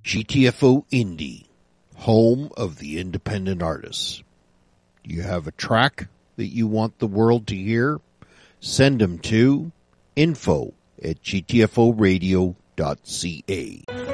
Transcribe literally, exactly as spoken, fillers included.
G T F O Indie, home of the independent artists. You have a track that you want the world to hear? Send them to info at g t f o radio dot c a.